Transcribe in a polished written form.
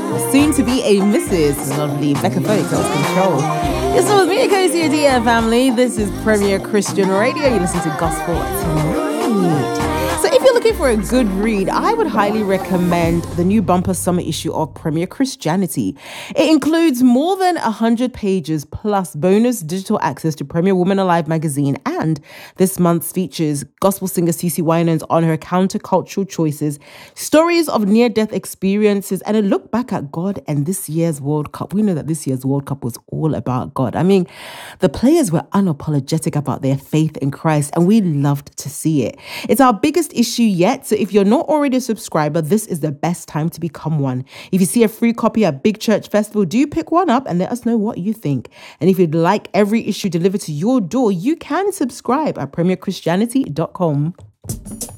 soon to be a Mrs. Lovely Becca Folks of Control. This was me, Kosi Adia family. This is Premier Christian Radio. You listen to Gospel Tonight. So if you're looking for a good read, I would highly recommend the new bumper summer issue of Premier Christianity. It includes more than 100 pages plus bonus digital access to Premier Woman Alive magazine, and this month's features gospel singer CeCe Winans on her countercultural choices, stories of near-death experiences, and a look back at God and this year's World Cup. We know that this year's World Cup was all about God. I mean, the players were unapologetic about their faith in Christ, and we loved to see it. It's our biggest issue yet, so if you're not already a subscriber, this is the best time to become one. If you see a free copy at Big Church Festival, do pick one up and let us know what you think. And if you'd like every issue delivered to your door, you can subscribe at premierchristianity.com.